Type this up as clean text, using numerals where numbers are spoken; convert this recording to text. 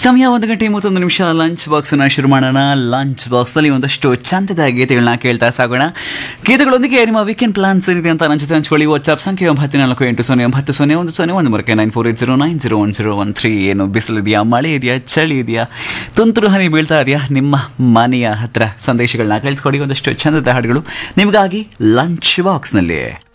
ಸಮಯ 1:31 ಲಂಚ್ ಬಾಕ್ಸನ್ನು ಶುರು ಮಾಡೋಣ. ಲಂಚ್ ಬಾಕ್ಸ್ನಲ್ಲಿ ಒಂದಷ್ಟು ಚಂದದ ಗೀತೆಗಳನ್ನ ಕೇಳ್ತಾ ಸಾಗೋಣ. ಗೀತೆಗಳೊಂದಿಗೆ ನಿಮ್ಮ ವೀಕೆಂಡ್ ಪ್ಲಾನ್ಸ್ ಏನಿದೆ ಅಂತ ನನ್ನ ಜೊತೆ ಹಂಚ್ಕೊಳ್ಳಿ. ವಾಟ್ಸ್ಆಪ್ ಸಂಖ್ಯೆ 94809001 ಏನು ಬಿಸಿಲಿದೆಯಾ, ಮಳೆ ಇದೆಯಾ, ಚಳಿ ಇದೆಯಾ, ತುಂತುರು ಹನಿ ಬೀಳ್ತಾ ಇದೆಯಾ, ನಿಮ್ಮ ಮನೆಯ ಹತ್ರ ಸಂದೇಶಗಳನ್ನ ಕಳಿಸ್ಕೊಡಿ. ಒಂದಷ್ಟು ಚಂದದ ಹಾಡುಗಳು ನಿಮಗಾಗಿ ಲಂಚ್ ಬಾಕ್ಸ್ನಲ್ಲಿ.